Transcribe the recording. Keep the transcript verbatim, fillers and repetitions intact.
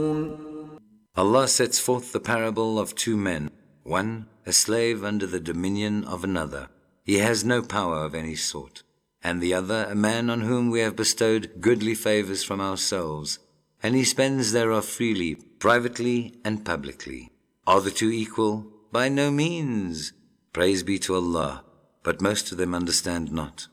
Allah sets forth the parable of two men, one a slave under the dominion of another. He has no power of any sort. And the other a man on whom we have bestowed goodly favors from ourselves, and he spends thereof freely, privately and publicly. Are the two equal? By no means. Praise be to Allah, but most of them understand not.